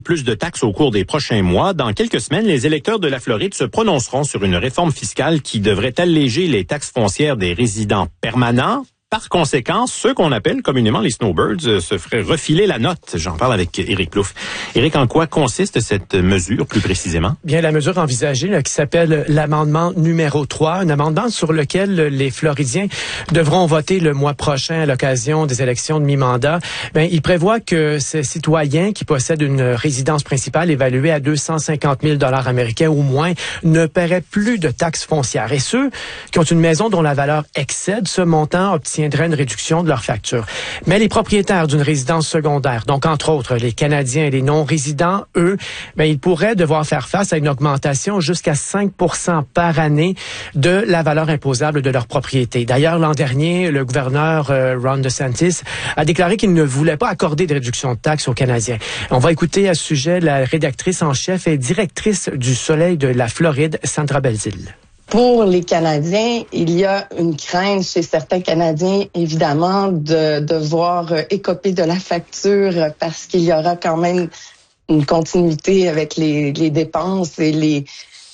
Plus de taxes au cours des prochains mois. Dans quelques semaines, les électeurs de la Floride se prononceront sur une réforme fiscale qui devrait alléger les taxes foncières des résidents permanents. Par conséquent, ceux qu'on appelle communément les snowbirds se feraient refiler la note. J'en parle avec Éric Plouffe. Éric, en quoi consiste cette mesure plus précisément? Bien, la mesure envisagée là, qui s'appelle l'amendement numéro 3, un amendement sur lequel les Floridiens devront voter le mois prochain à l'occasion des élections de mi-mandat. Bien, il prévoit que ces citoyens qui possèdent une résidence principale évaluée à 250 000 $ américains ou moins ne paieraient plus de taxes foncières. Et ceux qui ont une maison dont la valeur excède ce montant obtiendraient une réduction de leur facture. Mais les propriétaires d'une résidence secondaire, donc entre autres les Canadiens et les non-résidents, eux, bien, ils pourraient devoir faire face à une augmentation jusqu'à 5 % par année de la valeur imposable de leur propriété. D'ailleurs, l'an dernier, le gouverneur Ron DeSantis a déclaré qu'il ne voulait pas accorder de réduction de taxes aux Canadiens. On va écouter à ce sujet la rédactrice en chef et directrice du Soleil de la Floride, Sandra Belzile. Pour les Canadiens, il y a une crainte chez certains Canadiens, évidemment, de devoir écoper de la facture parce qu'il y aura quand même une continuité avec les dépenses et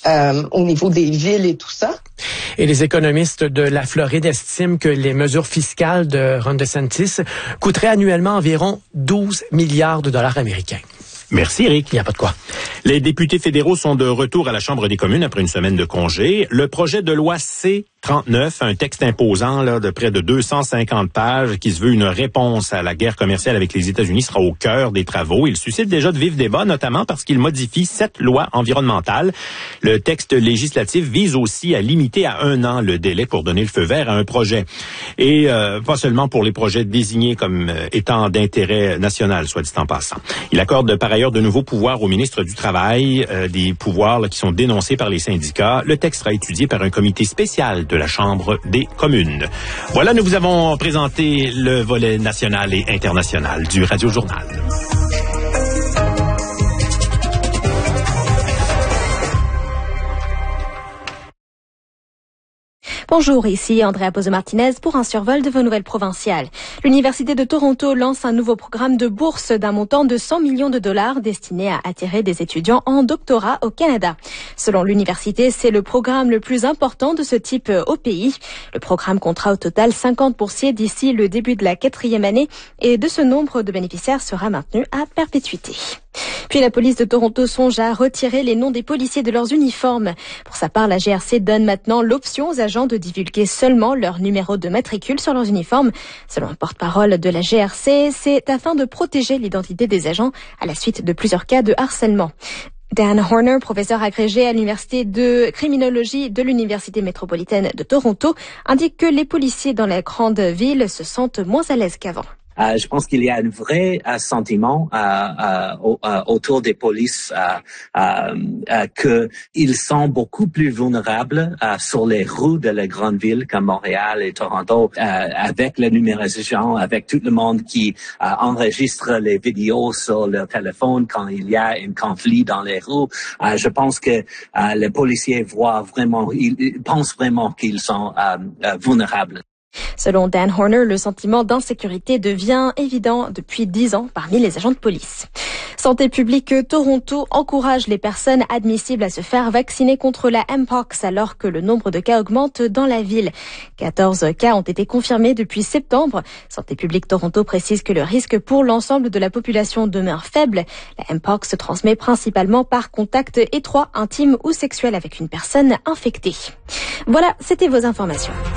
au niveau des villes et tout ça. Et les économistes de la Floride estiment que les mesures fiscales de Ron DeSantis coûteraient annuellement environ 12 milliards de dollars américains. Merci, Éric. Il n'y a pas de quoi. Les députés fédéraux sont de retour à la Chambre des communes après une semaine de congé. Le projet de loi C-39, un texte imposant là, de près de 250 pages qui se veut une réponse à la guerre commerciale avec les États-Unis, sera au cœur des travaux. Il suscite déjà de vifs débats, notamment parce qu'il modifie 7 lois environnementales. Le texte législatif vise aussi à limiter à 1 an le délai pour donner le feu vert à un projet. Et pas seulement pour les projets désignés comme étant d'intérêt national, soit dit en passant. Il accorde par ailleurs de nouveaux pouvoirs au ministre du Travail, des pouvoirs là, qui sont dénoncés par les syndicats. Le texte sera étudié par un comité spécial de la Chambre des communes. Voilà, nous vous avons présenté le volet national et international du Radio Journal. Bonjour, ici Andrea Pozo-Martinez pour un survol de vos nouvelles provinciales. L'Université de Toronto lance un nouveau programme de bourse d'un montant de 100 millions de dollars destiné à attirer des étudiants en doctorat au Canada. Selon l'université, c'est le programme le plus important de ce type au pays. Le programme comptera au total 50 boursiers d'ici le début de la 4e année et de ce nombre de bénéficiaires sera maintenu à perpétuité. Puis la police de Toronto songe à retirer les noms des policiers de leurs uniformes. Pour sa part, la GRC donne maintenant l'option aux agents de divulguer seulement leur numéro de matricule sur leurs uniformes. Selon un porte-parole de la GRC, c'est afin de protéger l'identité des agents à la suite de plusieurs cas de harcèlement. Dan Horner, professeur agrégé à l'université de criminologie de l'Université métropolitaine de Toronto, indique que les policiers dans la grande ville se sentent moins à l'aise qu'avant. Je pense qu'il y a un vrai sentiment autour des polices que ils sont beaucoup plus vulnérables sur les rues de la grande ville comme Montréal et Toronto, avec la numérisation, avec tout le monde qui enregistre les vidéos sur leur téléphone quand il y a un conflit dans les rues. Je pense que les policiers ils pensent vraiment qu'ils sont vulnérables. Selon Dan Horner, le sentiment d'insécurité devient évident depuis 10 ans parmi les agents de police. Santé publique Toronto encourage les personnes admissibles à se faire vacciner contre la Mpox alors que le nombre de cas augmente dans la ville. 14 cas ont été confirmés depuis septembre. Santé publique Toronto précise que le risque pour l'ensemble de la population demeure faible. La Mpox se transmet principalement par contact étroit, intime ou sexuel avec une personne infectée. Voilà, c'était vos informations.